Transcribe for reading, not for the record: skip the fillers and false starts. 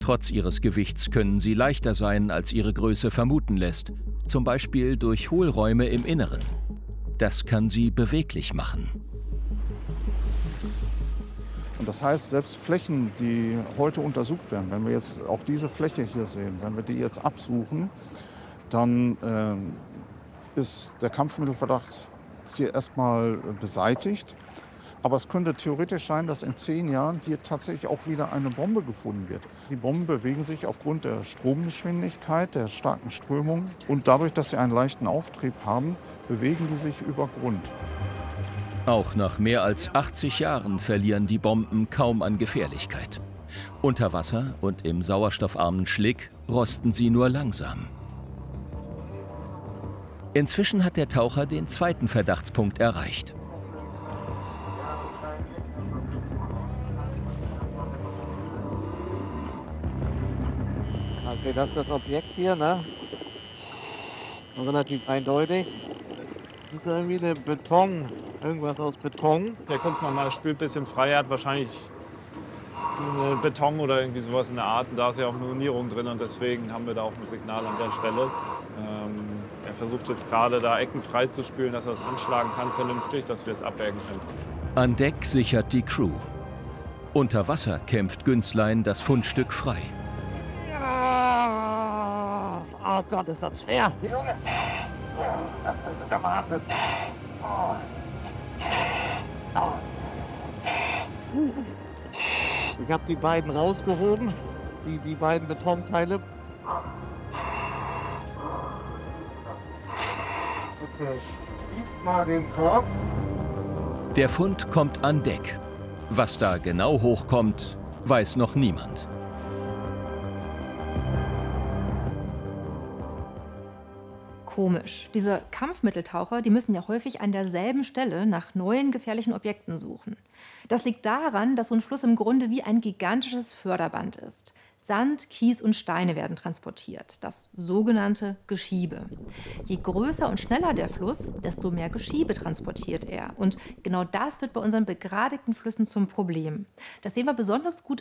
Trotz ihres Gewichts können sie leichter sein, als ihre Größe vermuten lässt, zum Beispiel durch Hohlräume im Inneren. Das kann sie beweglich machen. Und das heißt, selbst Flächen, die heute untersucht werden, wenn wir jetzt auch diese Fläche hier sehen, wenn wir die jetzt absuchen, dann ist der Kampfmittelverdacht hier erstmal beseitigt. Aber es könnte theoretisch sein, dass in 10 Jahren hier tatsächlich auch wieder eine Bombe gefunden wird. Die Bomben bewegen sich aufgrund der Stromgeschwindigkeit, der starken Strömung. Und dadurch, dass sie einen leichten Auftrieb haben, bewegen die sich über Grund. Auch nach mehr als 80 Jahren verlieren die Bomben kaum an Gefährlichkeit. Unter Wasser und im sauerstoffarmen Schlick rosten sie nur langsam. Inzwischen hat der Taucher den zweiten Verdachtspunkt erreicht. Okay, das ist das Objekt hier, ne? Relativ eindeutig. Das ist irgendwie eine irgendwas aus Beton. Der guckt mal, spült ein bisschen frei, er hat wahrscheinlich eine Beton oder irgendwie sowas in der Art. Und da ist ja auch eine Unierung drin und deswegen haben wir da auch ein Signal an der Stelle. Er versucht jetzt gerade da Ecken frei zu spülen, dass er es anschlagen kann vernünftig, dass wir es abwägen können. An Deck sichert die Crew. Unter Wasser kämpft Günzlein das Fundstück frei. Oh Gott, ist das schwer. Junge. Ich habe die beiden rausgehoben, die beiden Betonteile. Okay, gib mal den Korb. Der Fund kommt an Deck. Was da genau hochkommt, weiß noch niemand. Komisch. Diese Kampfmitteltaucher, die müssen ja häufig an derselben Stelle nach neuen gefährlichen Objekten suchen. Das liegt daran, dass so ein Fluss im Grunde wie ein gigantisches Förderband ist. Sand, Kies und Steine werden transportiert, das sogenannte Geschiebe. Je größer und schneller der Fluss, desto mehr Geschiebe transportiert er. Und genau das wird bei unseren begradigten Flüssen zum Problem. Das sehen wir besonders gut